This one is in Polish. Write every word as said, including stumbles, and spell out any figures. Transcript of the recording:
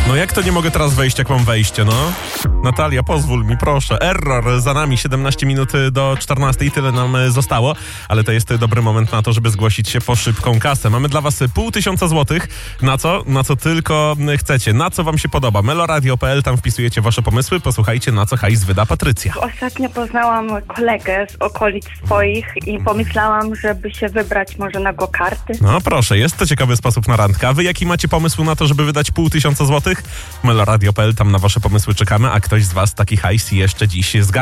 No jak to nie mogę teraz wejść, jak mam wejście, no? Natalia, pozwól mi, proszę. Error, za nami siedemnaście minut do czternastej, tyle nam zostało, ale to jest dobry moment na to, żeby zgłosić się po szybką kasę. Mamy dla was pół tysiąca złotych. Na co? Na co tylko chcecie. Na co wam się podoba? meloradio kropka p l, tam wpisujecie wasze pomysły. Posłuchajcie, na co hajs wyda Patrycja. Ostatnio poznałam kolegę z okolic swoich i pomyślałam, żeby się wybrać może na go-karty. No proszę, jest to ciekawy sposób na randkę. A wy jaki macie pomysł na to, żeby wydać pół tysiąca złotych? meloradio kropka p l, tam na wasze pomysły czekamy, a ktoś z was taki hajs jeszcze dziś zgarnie.